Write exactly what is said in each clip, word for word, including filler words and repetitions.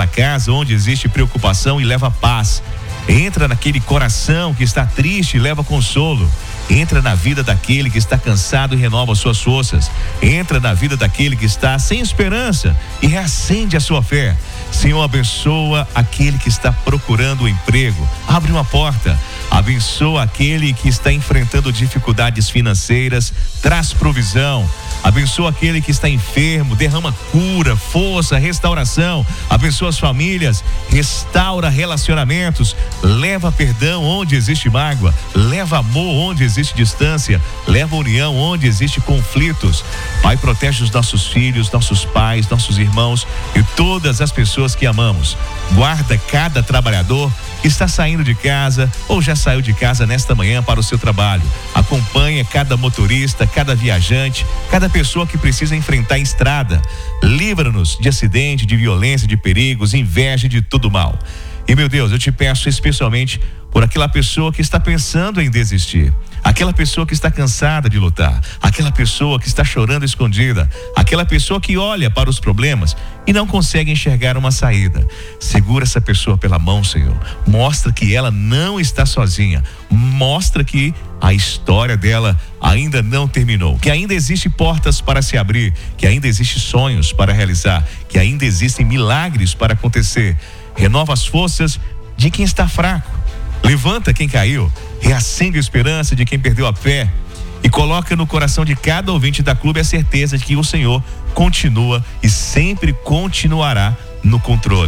naquela casa onde existe preocupação e leva paz. Entra naquele coração que está triste e leva consolo. Entra na vida daquele que está cansado e renova suas forças. Entra na vida daquele que está sem esperança e reacende a sua fé. Senhor, abençoa aquele que está procurando um emprego. Abre uma porta. Abençoa aquele que está enfrentando dificuldades financeiras. Traz provisão. Abençoa aquele que está enfermo, derrama cura, força, restauração. Abençoa as famílias, restaura relacionamentos, leva perdão onde existe mágoa, leva amor onde existe distância, leva união onde existe conflitos. Pai, protege os nossos filhos, nossos pais, nossos irmãos e todas as pessoas que amamos. Guarda cada trabalhador que está saindo de casa ou já saiu de casa nesta manhã para o seu trabalho. Acompanha cada motorista, cada viajante, cada pessoa que precisa enfrentar a estrada. Livra-nos de acidente, de violência, de perigos, inveja e de tudo mal. E, meu Deus, eu te peço especialmente por aquela pessoa que está pensando em desistir, aquela pessoa que está cansada de lutar, aquela pessoa que está chorando escondida, aquela pessoa que olha para os problemas e não consegue enxergar uma saída. Segura essa pessoa pela mão, Senhor. Mostra que ela não está sozinha. Mostra que a história dela ainda não terminou, que ainda existem portas para se abrir, que ainda existem sonhos para realizar, que ainda existem milagres para acontecer. Renova as forças de quem está fraco. Levanta quem caiu, reacende a esperança de quem perdeu a fé e coloca no coração de cada ouvinte da clube a certeza de que o Senhor continua e sempre continuará no controle.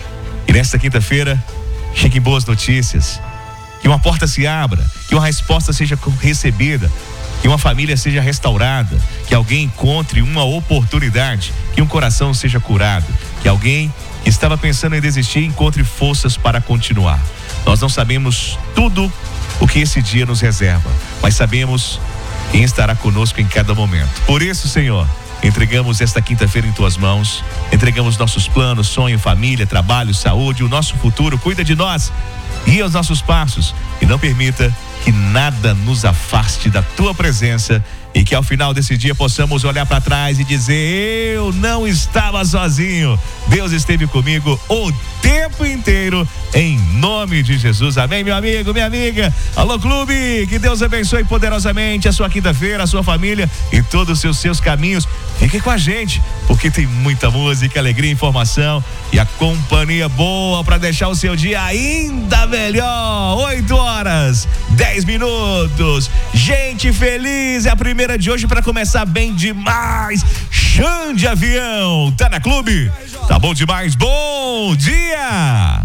E nesta quinta-feira, cheguem boas notícias, que uma porta se abra, que uma resposta seja recebida, que uma família seja restaurada, que alguém encontre uma oportunidade, que um coração seja curado, que alguém que estava pensando em desistir encontre forças para continuar. Nós não sabemos tudo o que esse dia nos reserva, mas sabemos quem estará conosco em cada momento. Por isso, Senhor, entregamos esta quinta-feira em tuas mãos, entregamos nossos planos, sonho, família, trabalho, saúde, o nosso futuro. Cuida de nós, guia os nossos passos e não permita que nada nos afaste da tua presença e que ao final desse dia possamos olhar para trás e dizer: eu não estava sozinho, Deus esteve comigo o tempo inteiro, em nome de Jesus. Amém, meu amigo, minha amiga. Alô, clube, que Deus abençoe poderosamente a sua quinta-feira, a sua família e todos os seus caminhos. Fique com a gente, porque tem muita música, alegria, informação e a companhia boa para deixar o seu dia ainda melhor. Oito horas, dez minutos. Gente feliz, é a primeira de hoje para começar bem demais. Xande Avião, tá na clube? Tá bom demais, bom dia!